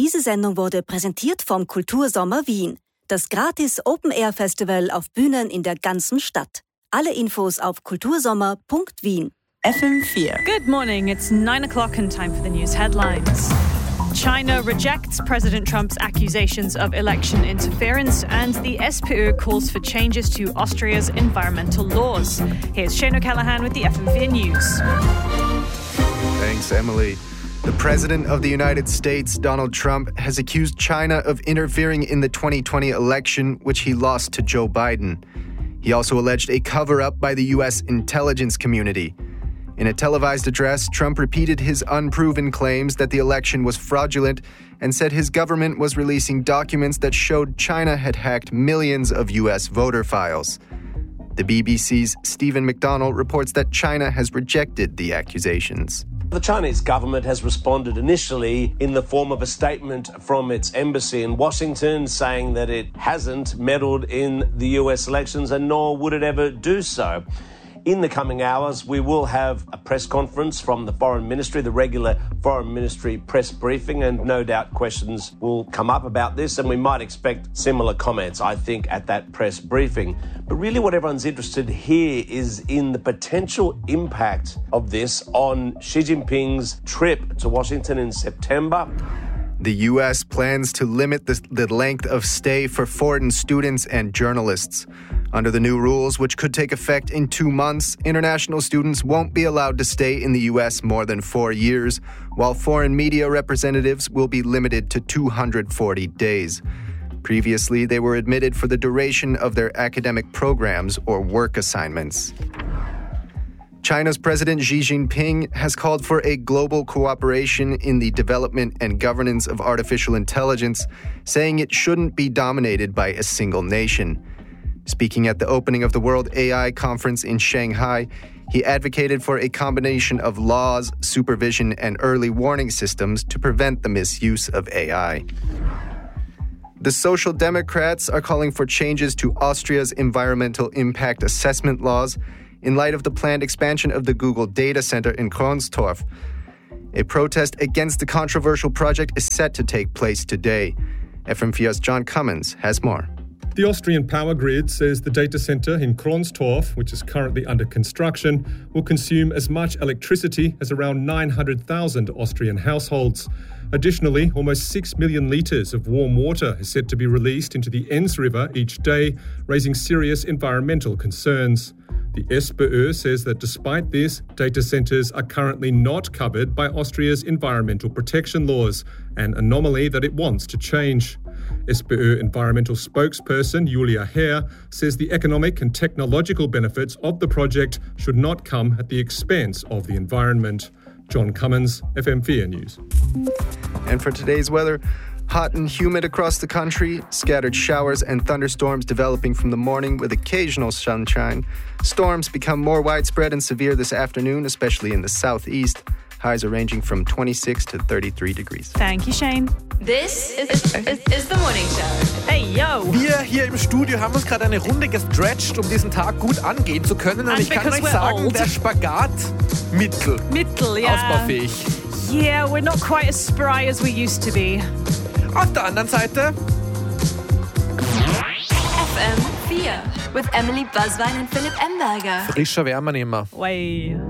Diese Sendung wurde präsentiert vom Kultursommer Wien. Das gratis Open-Air-Festival auf Bühnen in der ganzen Stadt. Alle Infos auf kultursommer.wien. FM4. Good morning, it's 9 o'clock and time for the news headlines. China rejects President Trump's accusations of election interference, and the SPÖ calls for changes to Austria's environmental laws. Here's Shane O'Callaghan with the FM4 News. Thanks, Emily. The President of the United States, Donald Trump, has accused China of interfering in the 2020 election, which he lost to Joe Biden. He also alleged a cover-up by the U.S. intelligence community. In a televised address, Trump repeated his unproven claims that the election was fraudulent and said his government was releasing documents that showed China had hacked millions of U.S. voter files. The BBC's Stephen McDonnell reports that China has rejected the accusations. The Chinese government has responded initially in the form of a statement from its embassy in Washington saying that it hasn't meddled in the US elections and nor would it ever do so. In the coming hours, we will have a press conference from the Foreign Ministry, the regular Foreign Ministry press briefing, and no doubt questions will come up about this, and we might expect similar comments, I think, at that press briefing. But really what everyone's interested here is in the potential impact of this on Xi Jinping's trip to Washington in September. The U.S. plans to limit the length of stay for foreign students and journalists. Under the new rules, which could take effect in 2 months, international students won't be allowed to stay in the U.S. more than 4 years, while foreign media representatives will be limited to 240 days. Previously, they were admitted for the duration of their academic programs or work assignments. China's President Xi Jinping has called for a global cooperation in the development and governance of artificial intelligence, saying it shouldn't be dominated by a single nation. Speaking at the opening of the World AI Conference in Shanghai, he advocated for a combination of laws, supervision, and early warning systems to prevent the misuse of AI. The Social Democrats are calling for changes to Austria's environmental impact assessment laws in light of the planned expansion of the Google data center in Kronstorf. A protest against the controversial project is set to take place today. FM4's John Cummins has more. The Austrian Power Grid says the data center in Kronstorf, which is currently under construction, will consume as much electricity as around 900,000 Austrian households. Additionally, almost 6 million litres of warm water is set to be released into the Enns River each day, raising serious environmental concerns. The SPÖ says that despite this, data centres are currently not covered by Austria's environmental protection laws, an anomaly that it wants to change. SPÖ environmental spokesperson Julia Herr says the economic and technological benefits of the project should not come at the expense of the environment. John Cummins, FM4 News. And for today's weather, hot and humid across the country, scattered showers and thunderstorms developing from the morning with occasional sunshine. Storms become more widespread and severe this afternoon, especially in the southeast. Highs are ranging from 26 to 33 degrees. Thank you, Shane. This is the morning show. Hey, yo! Wir hier im Studio haben uns gerade eine Runde gestretcht, um diesen Tag gut angehen zu können. Und ich kann euch sagen, der Spagat mittel, yeah. Ausbaufähig. Yeah, we're not quite as spry as we used to be. Auf der anderen Seite FM4 with Emily Buzzwine and Philipp Emberger. frischer Wärmer nicht mehr. Way.